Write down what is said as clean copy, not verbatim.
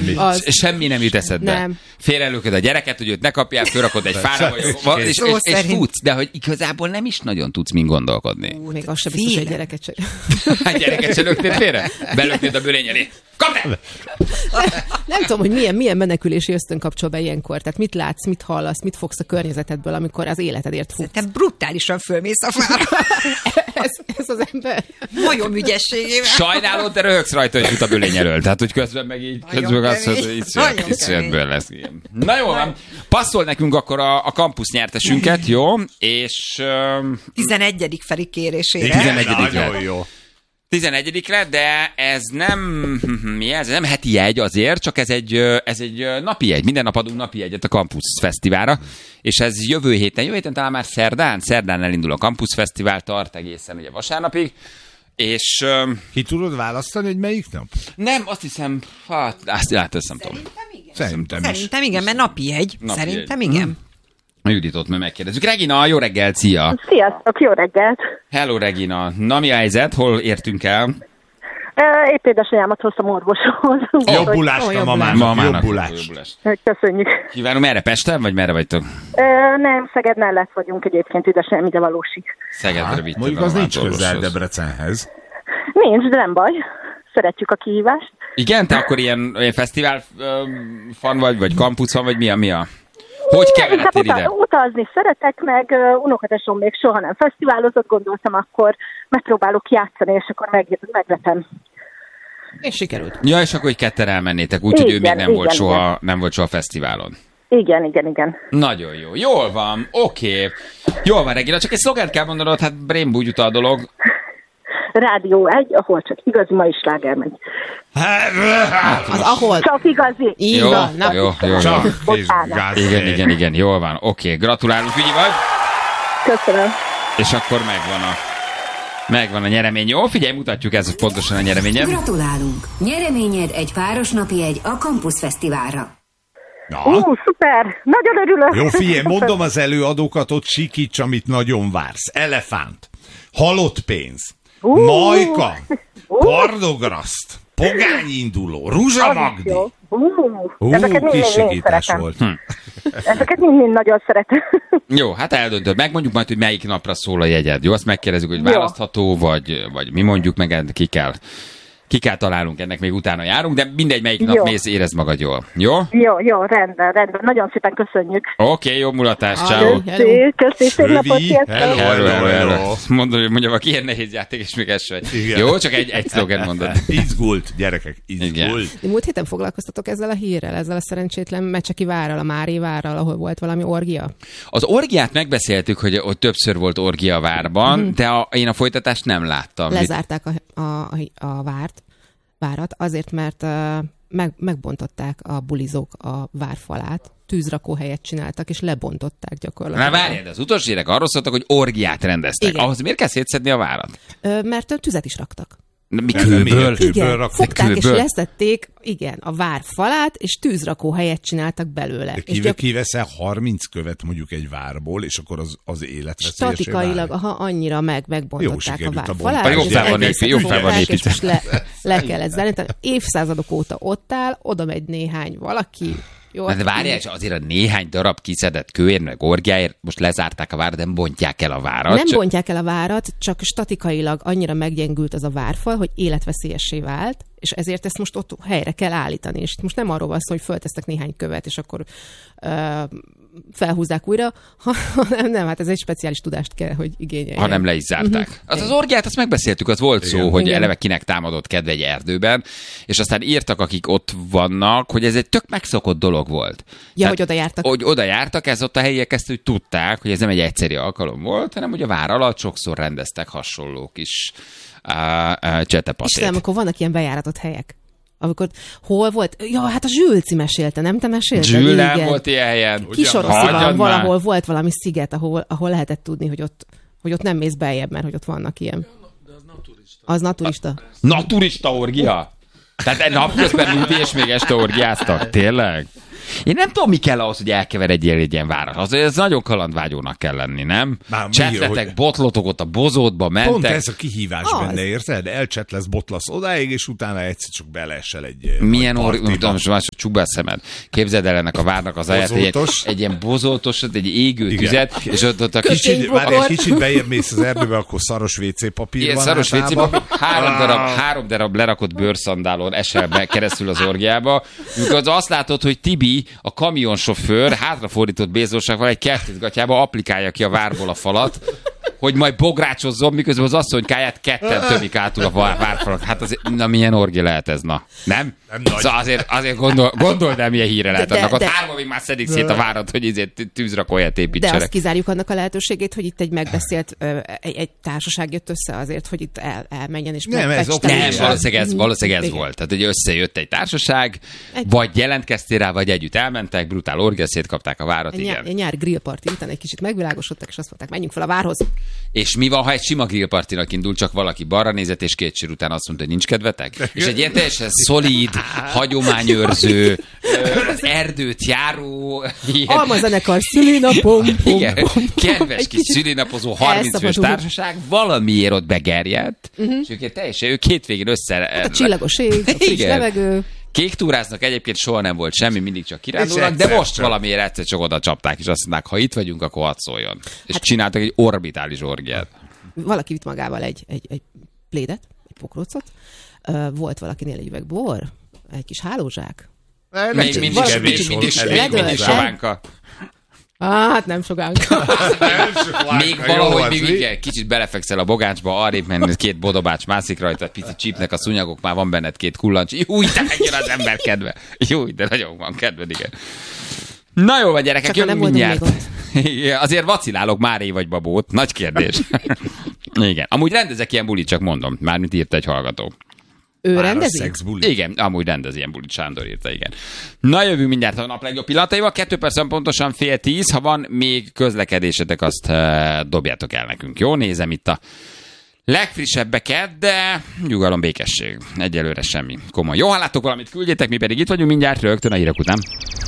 Semmi nem jut eszedbe. Nem. Félrelököd a gyereket, hogy őt ne kapjál, fölrakod egy fára, és tudsz, de hogy igazából nem is nagyon tudsz mind gondolkodni. Még az sem biztos, hogy gyereket sem. Hát gyereket sem löknéd félre? Belöknéd a bölény elé. Kapd el! Nem tudom, hogy milyen menekülési ösztön kapcsol be ilyenkor. Tehát mit látsz, mit hallasz, mit fogsz a környezetedből, amikor az életedért futsz. Te brutálisan fölmész a fára. ez az ember. Majom ügyességével. Sajnálod, de röhögsz rajta, hogy jut a bölény elől. Tehát, hogy közben meg így, közben azt mondod, hogy iszonyatből lesz. Na jó, van. Passzol nekünk akkor a kampusz nyertesünket, jó? És... 11. Feri kérésére. 11. Jó. 11-re, de ez nem, ez nem heti jegy azért, csak ez egy napi jegy. Minden nap adunk napi jegyet a Campus Fesztiválra, és ez jövő héten talán már szerdán elindul a Campus Fesztivál, tart egészen ugye vasárnapig, és... Ki tudod választani, hogy melyik nap? Nem, azt hiszem, azt nem tudom. Szerintem igen, mert napi jegy. Szerintem igen. A Juditot majd megkérdezzük. Regina, jó reggelt, szia! Sziasztok, jó reggelt! Hello, Regina. Na, mi a helyzet? Hol értünk el? Épp édesanyámat hoztam orvoshoz. Jobbulást a mamának. Jobbulást. Köszönjük. Kívánom, merre, Pesten, vagy merre vagytok? Nem, Szeged mellett vagyunk egyébként, édesanyám ide valósik. Szegedre vittem. Mondjuk az nincs közel Debrecenhez. Nincs, de nem baj. Szeretjük a kihívást. Igen? Te akkor ilyen fesztivál fan vagy kampusz fan, vagy mi a... Hogy keveredtél ide? Utazni szeretek, meg unokatesom még soha nem fesztiválozott, gondoltam, akkor megpróbálok játszani, és akkor meglepem. És sikerült. Ja, és akkor hogy ketten elmennétek, úgyhogy ő még nem volt soha fesztiválon. Igen. Nagyon jó. Jól van, oké. Jól van, Regina, csak egy szlogent kell mondanod, hát brainbúgy utal a dolog. Rádió 1, ahol csak igazi mai sláger megy. Az ahol. Csak igazi. Jó. Igen, jól van. Oké, gratulálunk, Ügyi vagy. Köszönöm. És akkor megvan a nyeremény. Jó, figyelj, mutatjuk ez pontosan a nyereményed. Gratulálunk. Nyereményed egy páros napi jegy a Campus Fesztiválra. Szuper! Nagyon örülök. Jó, figyelj, mondom az előadókat, ott sikíts, amit nagyon vársz. Elefánt, halott pénz, Majka, Pardograszt, Pogányinduló, Ruzsa Magdi. Kis sikítás volt. Ezeket mind nagyon szeretem. Jó, hát eldöntöd. Megmondjuk majd, hogy melyik napra szól a jegyed. Jó, azt megkérdezzük, hogy választható, vagy mi mondjuk meg, ki kell találnunk, ennek még utána járunk, de mindegy, melyik nap mész, érezd magad jól. Jó? Jó, rendben. Nagyon szépen köszönjük. Oké, jó mulatást, ciao. Köszi, szép napot, hello. Mondja, valaki ilyen nehéz játék, és még ez vagy. Jó, csak egy szlogen mondod. Izgult, gyerekek, izgult. Múlt héten foglalkoztatok ezzel a hírrel, ezzel a szerencsétlen Mecseki várral, a Mári várral, ahol volt valami orgia? Az orgiát megbeszéltük, hogy ott többször volt orgia a várban, de én a folytatást nem láttam. Lezárták a várat, azért, mert megbontották a bulizók a várfalát, tűzrakóhelyet csináltak, és lebontották gyakorlatilag. Na várjál, de az utolsó hírek arról szóltak, hogy orgiát rendeztek. Igen. Ahhoz miért kell szétszedni a várat? Mert tüzet is raktak. Kőből? Igen, fogták és leszették, a vár falát, és tűzrakóhelyet csináltak belőle. De kiveszel 30 követ mondjuk egy várból, és akkor az életveszélyesé statikailag, annyira megbontották a vár falát. Jó fel van építve. És le kellett zárni. Tehát évszázadok óta ott áll, oda megy néhány valaki. Jó, de várjál, és azért a néhány darab kiszedett kőért, meg orgiáért most lezárták a várat, de nem bontják el a várat. Nem bontják el a várat, csak statikailag annyira meggyengült az a várfal, hogy életveszélyessé vált, és ezért ezt most ott helyre kell állítani. És most nem arról van szó, hogy föltesztek néhány követ, és akkor felhúzzák újra, nem, hát ez egy speciális tudást kell, hogy igényeljen. Ha nem le is zárták. Az orgiát, azt megbeszéltük, az volt szó, hogy eleve kinek támadott kedve egy erdőben, és aztán írtak, akik ott vannak, hogy ez egy tök megszokott dolog volt. Ja, tehát, hogy oda jártak. Hogy oda jártak, ez ott a helyiek ezt úgy tudták, hogy ez nem egy egyszerű alkalom volt, hanem hogy a vár alatt sokszor rendeztek hasonló kis csetepatét. Istenem, akkor vannak ilyen bejáratott helyek. Amikor hol volt? Ja, hát a Zsülci mesélte, nem te mesélted? Zsül nem volt ilyen helyen. Kisorosziban valahol volt valami sziget, ahol lehetett tudni, hogy ott nem mész beljebb, mert hogy ott vannak ilyen. De az naturista. Az naturista. Naturista orgia? Tehát napközben nyugdíj és még este orgiáztak? Tényleg? Én nem tudom, mi kell ahhoz, hogy elkeveredjél egy ilyen várat. Azért ez nagyon kalandvágyónak kell lenni, nem? Csetletek, botlotok ott a bozótba, mentek. Pont ez a kihívás benne, érted? Elcsetlesz, botlasz odáig, és utána egyszer csak beleesel egy milyen most csukd be a szemed. Képzeld el ennek a várnak az aját, egy ilyen bozoltosat, egy égő tüzet, és ott a kicsit bejebb mész az erdőbe, akkor szaros WC papír ilyen van szaros WC papír, három darab lerakott bőrszandálon esel be keresztül az orgiába. Amikor azt látod, hogy Tibi, a kamionsofőr hátrafordított bézósággal egy kertészgatjába applikálja ki a várból a falat, hogy majd bográcsozzon, miközben az asszonykáját ketten tömik átul a várfalat. Hát azért, na milyen orgi lehet ez, na? Nem? Szóval azért gondold el, milyen híre lehet annak. Ott hárman még már szedik szét a várat, hogy ezért tűzrakóját építsenek. De azt kizárjuk annak a lehetőségét, hogy itt egy megbeszélt egy társaság jött össze azért, hogy itt elmenjen és nem, valószínűleg ez volt. Tehát, hogy összejött egy társaság, vagy jelentkeztél rá, vagy együtt elmentek, brutál orgia, szétkapták a várat, igen. Egy nyári grillparti után egy kicsit megvilágosodtak, és azt mondták, menjünk fel a várhoz. És mi van, ha egy sima grillpartinak indul, csak valaki balra nézett, és 2 sör után azt mondta, hogy nincs kedvetek? És egy ilyen teljesen szolíd, hagyományőrző, az erdőt járó... Almazenekar szülinapom. Igen, kedves kis szülinapozó 30 fős társaság valamiért ott begerjedt, és ők hétvégén össze... A csillagos ég, a friss levegő. Kék túráznak, egyébként soha nem volt semmi, mindig csak kirándulnak, de most valamiért egyszer csak oda csapták, és azt mondták, ha itt vagyunk, akkor hadd szóljon. És csináltak egy orbitális orgiát. Valaki vitt magával egy plédet, egy pokrócot, volt valakinél egy üveg bor, egy kis hálózsák. Még mindig sovánka. Hát nem sogánka. Még valahogy még kicsit belefekszel a bogáncsba, arrébb menni 2 bodobács mászik rajta, picit csípnek a szúnyagok, már van benned 2 kullancs. Júj, de mennyire az ember kedve. Júj, de nagyon van kedved, igen. Na jó van, gyerekek, jövünk mindjárt. Azért vacilálok, Máré vagy Babót. Nagy kérdés. Igen. Amúgy rendezek ilyen bulit, csak mondom. Mármint írta egy hallgató. Ő rendezi? Igen, amúgy rendez ilyen bulit, Sándor írta, igen. Na, jövünk mindjárt a nap legjobb pillanataival. 2 percen pontosan 9:30. Ha van még közlekedésetek, azt dobjátok el nekünk. Jó, nézem itt a legfrissebbeket, de nyugalom, békesség. Egyelőre semmi komoly. Jó, ha láttok valamit, küldjétek, mi pedig itt vagyunk mindjárt rögtön a hírek után.